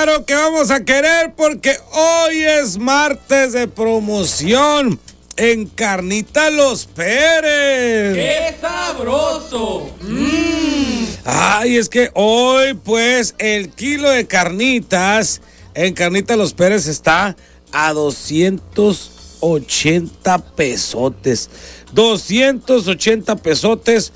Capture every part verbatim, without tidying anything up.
Claro que vamos a querer porque hoy es martes de promoción en Carnitas Los Pérez. ¡Qué sabroso! ¡Mmm! Ay, es que hoy pues el kilo de carnitas en Carnitas Los Pérez está a doscientos ochenta pesotes. doscientos ochenta pesotes.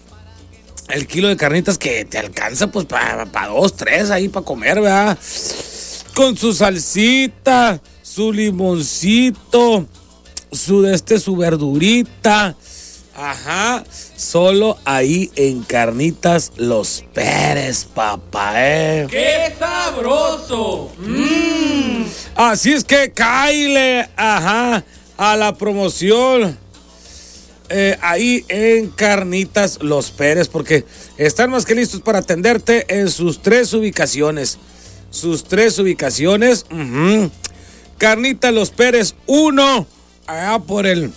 El kilo de carnitas que te alcanza pues para pa dos, tres ahí para comer, ¿verdad? Con su salsita, su limoncito, su de este, su verdurita. Ajá, solo ahí en Carnitas Los Pérez, papá, eh. ¡Qué sabroso! ¡Mmm! Así es que cáile, ajá, a la promoción. Eh, ahí en Carnitas Los Pérez, porque están más que listos para atenderte en sus tres ubicaciones. Sus tres ubicaciones. Uh-huh. Carnitas Los Pérez uno, allá por el,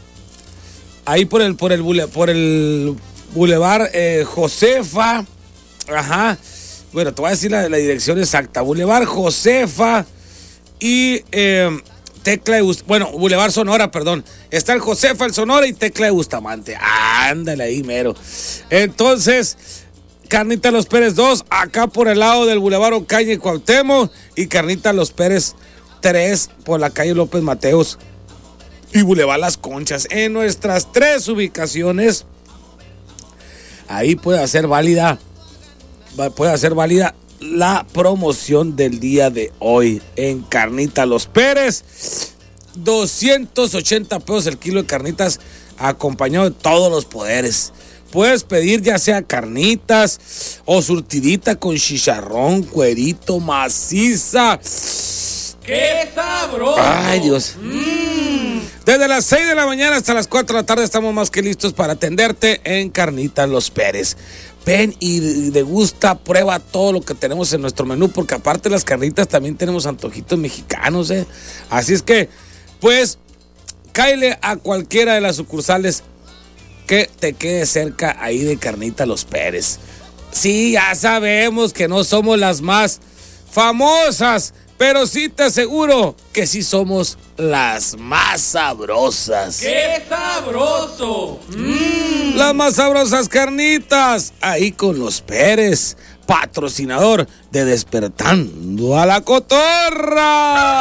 ahí por el, por el, bule, por el Boulevard eh, Josefa. Ajá. Bueno, te voy a decir la, la dirección exacta. Boulevard Josefa y eh, Tecla de Bustamante. Bueno, Boulevard Sonora, perdón. Está el Josefa, el Sonora y Tecla de Bustamante. Ándale ahí, mero. Entonces, Carnitas Los Pérez dos, acá por el lado del Boulevard Ocaña y Cuauhtémoc. Y Carnitas Los Pérez tres, por la calle López Mateos y Boulevard Las Conchas. En nuestras tres ubicaciones, ahí puede hacer válida, puede hacer válida la promoción del día de hoy en Carnitas Los Pérez. doscientos ochenta pesos el kilo de carnitas, acompañado de todos los poderes. Puedes pedir ya sea carnitas o surtidita con chicharrón, cuerito, maciza. ¡Qué sabroso! Ay, Dios. Mm. Desde las seis de la mañana hasta las cuatro de la tarde estamos más que listos para atenderte en Carnitas Los Pérez. Ven y degusta, prueba todo lo que tenemos en nuestro menú, porque aparte de las carnitas también tenemos antojitos mexicanos, ¿eh? Así es que, pues, cáele a cualquiera de las sucursales que te quede cerca ahí de Carnitas Los Pérez. Sí, ya sabemos que no somos las más famosas, pero sí te aseguro que sí somos las más sabrosas. ¡Qué sabroso! Mm. Las más sabrosas carnitas, ahí con Los Pérez, patrocinador de Despertando a la Cotorra.